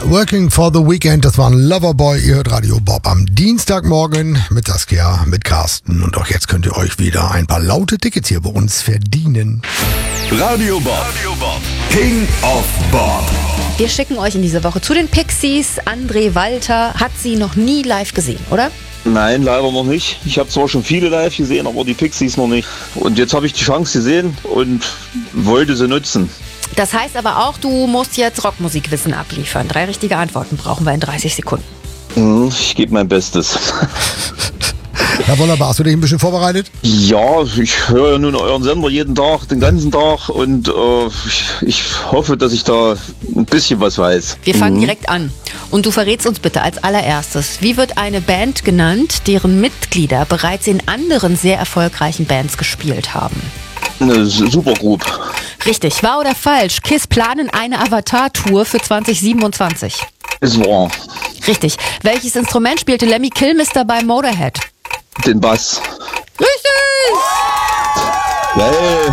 Working for the Weekend, das war ein Loverboy. Ihr hört Radio Bob am Dienstagmorgen mit Saskia, mit Carsten. Und auch jetzt könnt ihr euch wieder ein paar laute Tickets hier bei uns verdienen. Radio Bob, King of Bob. Wir schicken euch in dieser Woche zu den Pixies. André Walter hat sie noch nie live gesehen, oder? Nein, leider noch nicht. Ich habe zwar schon viele live gesehen, aber die Pixies noch nicht. Und jetzt habe ich die Chance gesehen und wollte sie nutzen. Das heißt aber auch, du musst jetzt Rockmusikwissen abliefern. 3 richtige Antworten brauchen wir in 30 Sekunden. Ich gebe mein Bestes. Herr Wollerbach, hast du dich ein bisschen vorbereitet? Ja, ich höre ja nun euren Sender jeden Tag, den ganzen Tag und ich hoffe, dass ich da ein bisschen was weiß. Wir fangen direkt an. Und du verrätst uns bitte als allererstes, wie wird eine Band genannt, deren Mitglieder bereits in anderen sehr erfolgreichen Bands gespielt haben? Eine Supergroup. Richtig, wahr oder falsch? KISS planen eine Avatar-Tour für 2027. Ist wahr. Richtig. Welches Instrument spielte Lemmy Kilmister bei Motorhead? Den Bass. Richtig! Hey.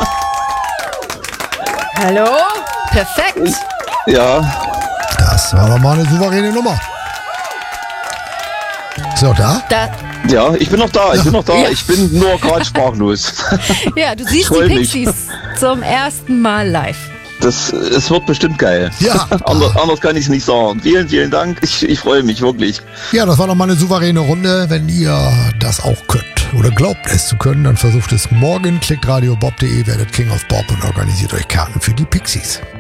Hallo? Perfekt. Ja. Das war doch mal eine souveräne Nummer. Ist er auch da? Ja, ich bin noch da, Ja. Ich bin nur gerade sprachlos. Ja, du siehst die Pixies zum ersten Mal live. Es wird bestimmt geil. Ja. Anders kann ich es nicht sagen. Vielen, vielen Dank. Ich freue mich wirklich. Ja, das war doch mal eine souveräne Runde. Wenn ihr das auch könnt oder glaubt es zu können, dann versucht es morgen. Klickt radiobob.de, werdet King of Bob und organisiert euch Karten für die Pixies.